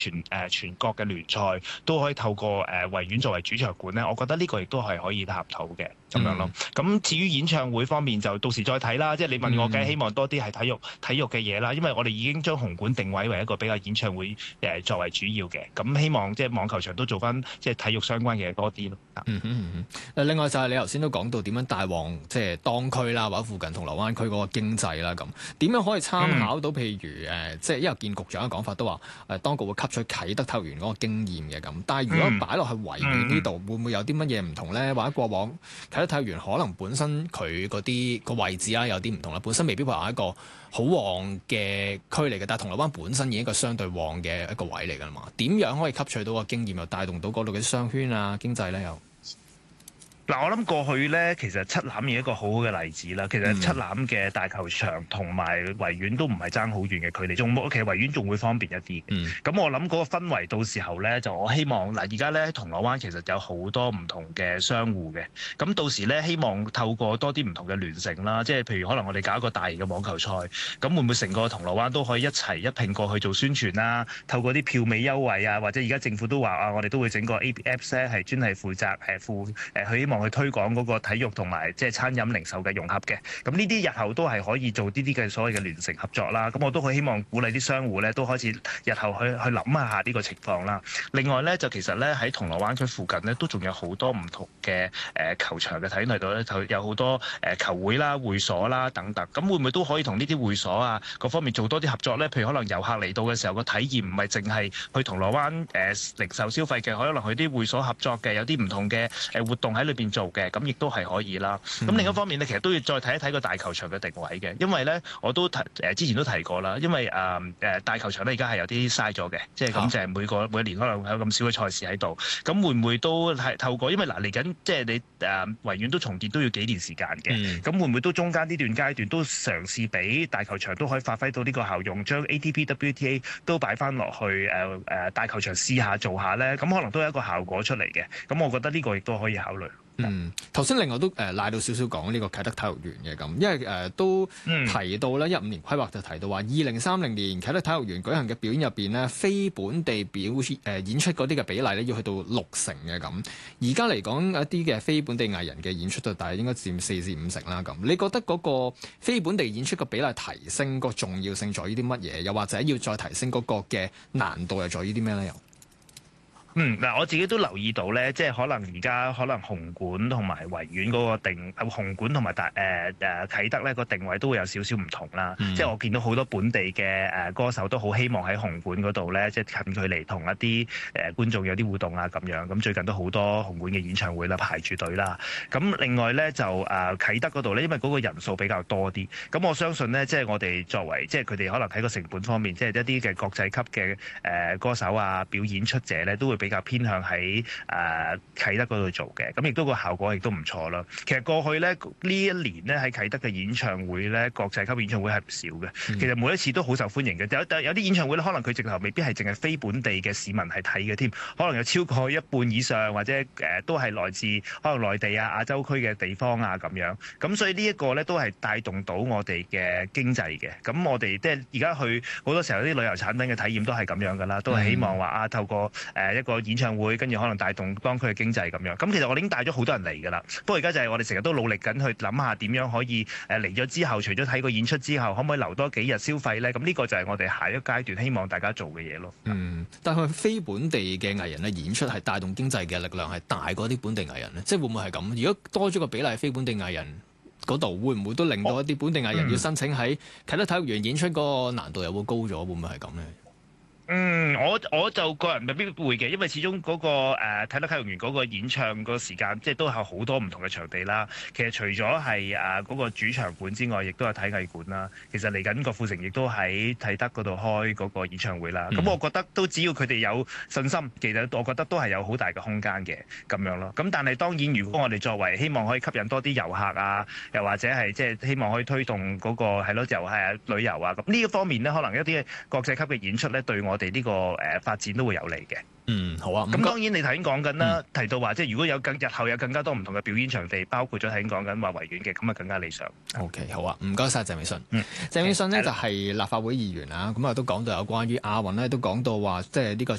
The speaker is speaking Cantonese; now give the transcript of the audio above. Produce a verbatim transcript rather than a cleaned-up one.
全誒、呃、全國嘅聯賽都可以透過誒、呃、維園作為主場館咧，我覺得呢個亦都係可以探討嘅咁樣咯。咁、嗯、至於演唱會方面就到時再睇啦。即係你問我，梗係希望多啲係體育體育嘅嘢啦，因為我哋已經將紅館定位為一個比較演唱會誒、呃、作為主要嘅。咁希望即係網球場都做翻即係體育相關嘅嘢多啲咯。 嗯哼嗯哼。另外就係你頭先都講到點樣帶旺即係當區啦，或者附近銅鑼灣區嗰個經濟啦，咁點樣可以參考到？譬如誒、呃，即係因為見局長嘅講法都話誒、呃，當局會吸取啟德體育園嗰個經驗嘅咁。但係如果擺落去維園呢度，會唔會有啲乜嘢唔同咧？或者過往啟德體育園可能本身佢嗰啲個位置啊有啲唔同啦，本身未必話一個好旺嘅區嚟嘅，但係銅鑼灣本身已經一個相對旺嘅一個位嚟㗎啦嘛。點樣可以吸取到個經驗，又帶動到嗰度嘅商圈啊經濟咧？又？ 嗱，我諗過去咧，其實七欖係一個好好嘅例子啦。其實七欖嘅大球場同埋維園都唔係爭好遠嘅距離，仲其實維園仲會方便一啲。咁、嗯、我諗嗰個氛圍到時候咧，就我希望嗱，而家咧銅鑼灣其實有好多唔同嘅商戶嘅。咁到時咧，希望透過多啲唔同嘅聯乘啦，即係譬如可能我哋搞一個大型嘅網球賽，咁會唔會成個銅鑼灣都可以一齊一拼過去做宣傳啦？透過啲票尾優惠啊，或者而家政府都話啊，我哋都會整個 A P P 咧，係專係負責誒負誒佢希望去推廣嗰個體育同埋即係餐飲零售嘅融合嘅，咁呢啲日後都係可以做呢啲嘅所謂嘅聯乘合作啦。咁我都好希望鼓勵啲商戶咧，都開始日後去去諗下呢個情況啦。另外咧，就其實咧喺銅鑼灣區附近咧，都仲有好多唔同嘅誒球場嘅體驗喺度咧，就有好多誒球會啦、會所啦等等。咁會唔會都可以同呢啲會所啊各方面做多啲合作咧？譬如可能遊客嚟到嘅時候，個體驗唔係淨係去銅鑼灣誒零售消費嘅，可能去啲會所合作嘅，有啲唔同嘅誒活動喺裏邊做嘅。咁亦都係可以啦。咁、嗯、另一方面咧，其實都要再睇一睇個大球場嘅定位嘅，因為咧我都提誒之前都提過啦。因為誒誒、呃、大球場咧而家係有啲嘥咗嘅，即係咁就係每個每年可能有咁少嘅賽事喺度。咁會唔會都係透過？因為嗱嚟緊即係你誒、呃、維園都重建都要幾年時間嘅。咁、嗯、會唔會都中間呢段階段都嘗試俾大球場都可以發揮到呢個效用，將 A T P W T A 都擺翻落去誒誒、呃、大球場試下做下咧？咁可能都有一個效果出嚟嘅。咁我覺得呢個亦都可以考慮。 嗯，頭先另外都誒賴到少少講呢個啟德體育園嘅咁，因為誒、呃、都提到咧一五年規劃就提到話，二零三零年啟德體育園舉行嘅表演入邊咧，非本地表誒、呃、演出嗰啲嘅比例咧要去到六成嘅咁。而家嚟講一啲嘅非本地藝人嘅演出就大概應該佔四至五成啦咁。你覺得嗰個非本地演出嘅比例提升個重要性在於啲乜嘢？又或者要再提升嗰個嘅難度又在於啲咩咧？又？ 嗯，嗱，我自己都留意到咧，即係可能而家可能紅館同埋維園嗰個定，紅館同埋大誒誒啟德咧個定位都會有少少唔同啦。嗯、即係我見到好多本地嘅誒歌手都好希望喺紅館嗰度咧，即係近距離同一啲誒觀眾有啲互動啊咁樣。咁最近都好多紅館嘅演唱會啦，排住隊啦。咁另外咧就誒、呃、啟德嗰度咧，因為嗰個人數比較多啲，咁我相信咧，即係我哋作為即係佢哋可能喺個成本方面，即係一啲嘅國際級嘅誒歌手啊、表演出者咧，都會比較偏向喺誒、呃、啟德嗰度做嘅，咁亦都個效果亦都唔錯啦。其實過去咧呢一年咧喺啟德嘅演唱會咧，國際級演唱會係唔少嘅。嗯、其實每一次都好受歡迎嘅。有有啲演唱會咧，可能佢直頭未必係淨係非本地嘅市民係睇嘅添，可能有超過一半以上或者誒、呃、都係來自可能內地啊、亞洲區嘅地方啊咁樣。咁所以呢一個咧都係帶動到我哋嘅經濟嘅。咁我哋即係而家去好多時候啲旅遊產品嘅體驗都係咁樣㗎啦，都係希望話啊透過誒一個演唱會跟住可能帶動當區嘅經濟咁樣，咁其實我哋已經帶咗好多人嚟㗎啦。不過而家就係我哋成日都努力緊去諗下點樣可以誒嚟咗之後，除咗睇個演出之後，可唔可以留多幾日消費咧？咁呢個就係我哋下一個階段希望大家做嘅嘢咯。 嗯，但係非本地嘅藝人咧演出係帶動經濟嘅力量係大過啲本地藝人咧，即係會唔會係咁？如果多咗個比例非本地藝人嗰度，會唔會都令到一啲本地藝人要申請喺啟德體育園演出嗰個難度又會高咗？會唔會係咁咧？ 嗯，我我就個人未必會嘅，因為始終嗰、那個誒啟德體育園嗰個演唱個時間，即係都有好多唔同嘅場地啦。其實除咗係誒嗰個主場館之外，亦都有體藝館啦。其實嚟緊郭富城亦都喺啟德嗰度開嗰個演唱會啦。咁、嗯、我覺得都只要佢哋有信心，其實我覺得都係有好大嘅空間嘅咁樣咯。咁但係當然，如果我哋作為希望可以吸引多啲遊客啊，又或者係即係希望可以推動嗰、那個係咯，又係旅遊啊，咁呢一方面呢，可能一啲國際級嘅演出咧，對我哋呢個誒發展都會有利嘅。 嗯，好啊。 咁當然你頭先講緊啦， 嗯、 提到話即係如果有更日後有更加多唔同嘅表演場地，包括咗頭先講緊話維園嘅，咁啊更加理想。 OK， 好啊，唔該晒鄭泳舜。 嗯， 鄭泳舜呢就係立法會議員啊，咁啊都講到有關於亞運咧，都講到話即係呢個。